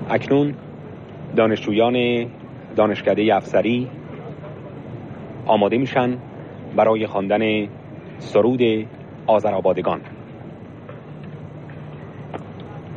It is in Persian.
اکنون دانشجویان دانشکده افسری آماده میشن برای خواندن سرود آذرآبادگان.